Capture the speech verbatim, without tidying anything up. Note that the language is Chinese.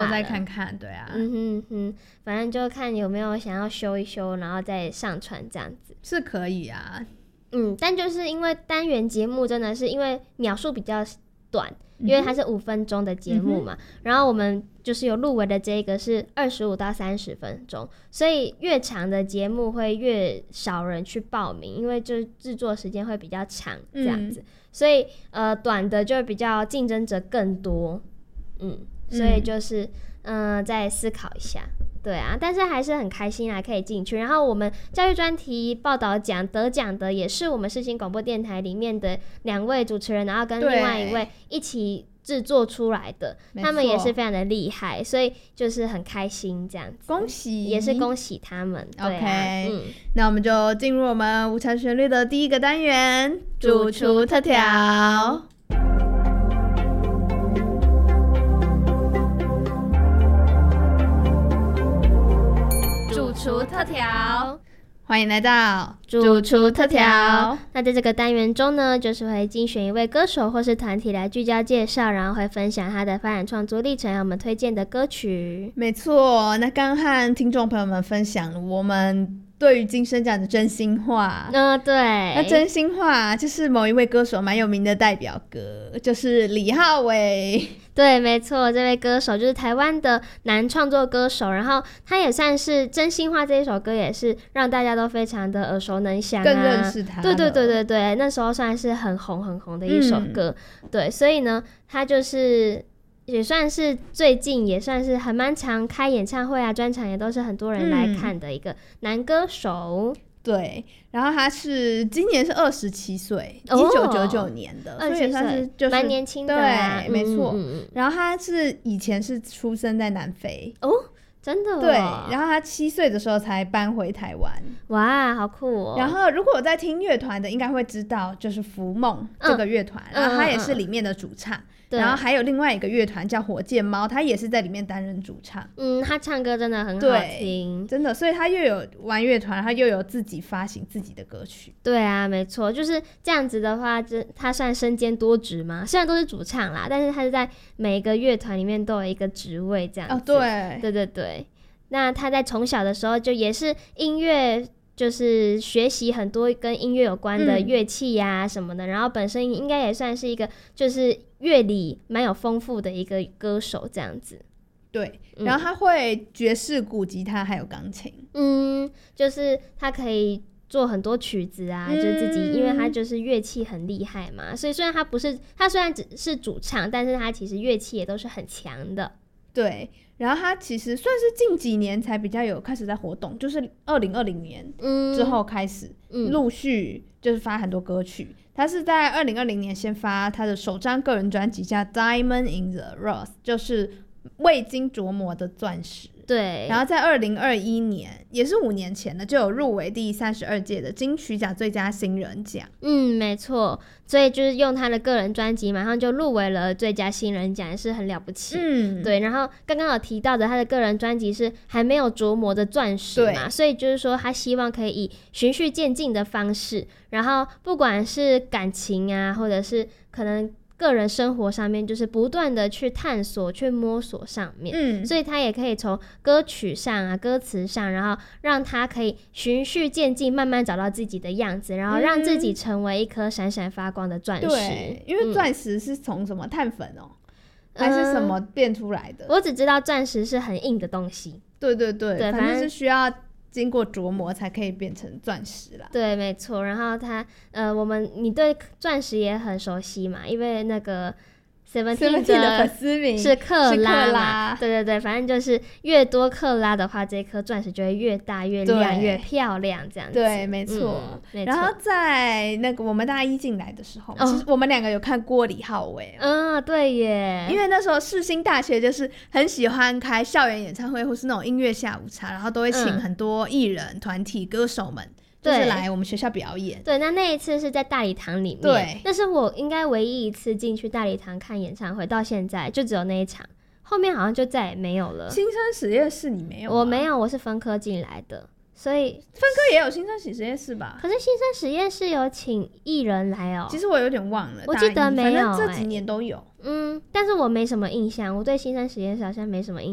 再看看，对啊， 嗯哼哼，反正就看有没有想要修一修，然后再上传这样子， 是可以啊。 嗯，但就是因为单元节目真的是因为秒数比较短，因为它是五分钟的节目嘛、嗯，然后我们就是有入围的这个是二十五到三十分钟，所以越长的节目会越少人去报名，因为就是制作时间会比较长这样子，嗯、所以呃短的就比较竞争者更多，嗯，所以就是嗯、呃、再思考一下。对啊，但是还是很开心啦，可以进去。然后我们教育专题报道奖得奖的也是我们世新广播电台里面的两位主持人，然后跟另外一位一起制作出来的，他们也是非常的厉害，所以就是很开心这样子。 恭喜， 也是恭喜他们。对啊 OK，、 嗯、 那我们就进入我们无产旋律的第一个单元——主厨特调。 主厨特调， 欢迎来到主厨特调。那在这个单元中呢，就是会精选一位歌手或是团体来聚焦介绍，然后会分享他的发展创作历程，还有我们推荐的歌曲。 没错，那刚和听众朋友们分享了我们对于金声奖的真心话。 嗯、呃，对。 那真心话就是某一位歌手蛮有名的代表歌，就是李浩伟。 对，没错，这位歌手就是台湾的男创作歌手，然后他也算是真心话这一首歌也是让大家都非常的耳熟能详、啊， 更认识他。 对对对对对，那时候算是很红很红的一首歌、嗯、对，所以呢他就是也算是最近也算是很蛮常开演唱会啊专场，也都是很多人来看的一个男歌手、嗯对，然后他是今年是二十七岁，一九九九年的，所以他是就是蛮年轻的、啊， 对，没错、 嗯。 然后他是以前是出生在南非哦，真的、哦， 对。然后他七岁的时候才搬回台湾， 哇，好酷哦。 然后如果我在听乐团的，应该会知道，就是浮梦这个乐团、嗯，然后他也是里面的主唱。嗯嗯然后还有另外一个乐团叫火箭猫，他也是在里面担任主唱。 嗯，他唱歌真的很好听， 真的，所以他又有玩乐团，他又有自己发行自己的歌曲。 对啊，没错，就是这样子的话，他算身兼多职嘛。虽然都是主唱啦，但是他是在每一个乐团里面都有一个职位这样子。 哦，对， 对对对。那他在从小的时候就也是音乐。就是学习很多跟音乐有关的乐器呀、啊、什么的、嗯，然后本身应该也算是一个就是乐理蛮有丰富的一个歌手这样子。 对，然后他会爵士鼓、吉他还有钢琴。 嗯，就是他可以做很多曲子啊，嗯、就是自己，因为他就是乐器很厉害嘛，所以虽然他不是他虽然只是主唱，但是他其实乐器也都是很强的。 对。然后他其实算是近几年才比较有开始在活动，就是二零二零年之后开始陆续就是发很多歌曲。嗯、他是在二零二零年先发他的首张个人专辑叫 Diamond in the Rough， 就是未经琢磨的钻石。 对， 然后在二零二一年，也是五年前的，就有入围第三十二届的金曲奖最佳新人奖。 嗯，没错，所以就是用他的个人专辑，马上就入围了最佳新人奖，也是很了不起。嗯，对。然后刚刚有提到的，他的个人专辑是还没有琢磨的钻石嘛，所以就是说他希望可以以循序渐进的方式，然后不管是感情啊，或者是可能。个人生活上面就是不断的去探索去摸索上面、嗯、所以他也可以从歌曲上啊歌词上，然后让他可以循序渐进慢慢找到自己的样子，然后让自己成为一颗闪闪发光的钻石。 对，因为钻石是从什么碳粉哦、嗯、还是什么变出来的、 嗯、我只知道钻石是很硬的东西。 对对对， 对， 反正是需要经过琢磨才可以变成钻石啦。 对，没错。然后他呃，我们你对钻石也很熟悉嘛，因为那个 Seventeen 的粉丝名是克拉嘛， 拉对对对，反正就是越多克拉的话，这颗钻石就会越大越亮越漂亮这样子。 对，没错、嗯、没错。然后在那个我们大一进来的时候、哦、其实我们两个有看过李浩伟、哦、 嗯，对耶， 因为那时候世新大学就是很喜欢开校园演唱会或是那种音乐下午茶，然后都会请很多艺人、团体歌手们就是来我们学校表演。 对，那那一次是在大礼堂里面，对，那是我应该唯一一次进去大礼堂看演唱会，到现在就只有那一场，后面好像就再也没有了。 新生实验室你没有吗？ 我没有，我是分科进来的，所以分科也有新生实验室吧？ 可是新生实验室有请艺人来哦、喔。 其实我有点忘了， 我记得没有、欸， 反正这几年都有。 嗯，但是我没什么印象，我对新生实验室好像没什么印象。